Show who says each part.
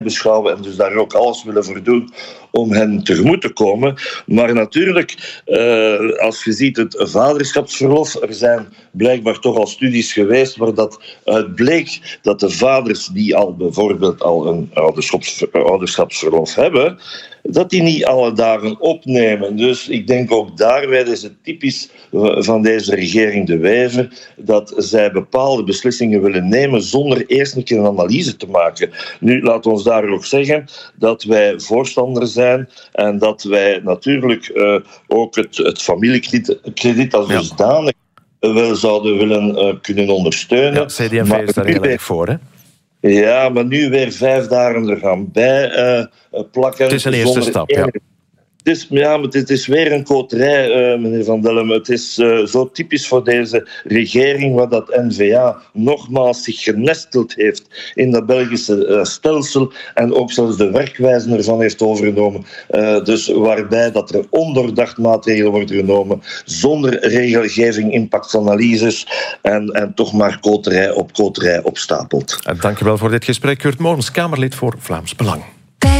Speaker 1: beschouwen en dus daar ook alles willen voor doen om hen tegemoet te komen. Maar natuurlijk, als je ziet het vaderschapsverlof, er zijn blijkbaar toch al studies geweest waar dat uit bleek dat de vaders die al bijvoorbeeld al een ouderschapsverlof hebben, dat die niet alle dagen opnemen. Dus ik denk ook daarbij is het typisch van deze regering De Wever dat zij bepaalde beslissingen willen nemen zonder eerst een keer een analyse te maken. Nu, laat ons daar ook zeggen dat wij voorstander zijn en dat wij natuurlijk ook het familiekrediet als dusdanig wel zouden willen kunnen ondersteunen.
Speaker 2: Ja, CD&V is daar heel erg voor, hè?
Speaker 1: Ja, maar nu weer 5 dagen er gaan bij plakken.
Speaker 2: Het is een eerste stap, ja.
Speaker 1: Het is weer een koterij, meneer Van Dellem. Het is zo typisch voor deze regering, waar dat N-VA nogmaals zich genesteld heeft in dat Belgische stelsel en ook zelfs de werkwijze ervan heeft overgenomen. Dus waarbij dat er ondoordacht maatregelen worden genomen, zonder regelgeving, impactanalyses en toch maar koterij op koterij opstapelt.
Speaker 2: Dank je wel voor dit gesprek, Kurt Moorns, Kamerlid voor Vlaams Belang.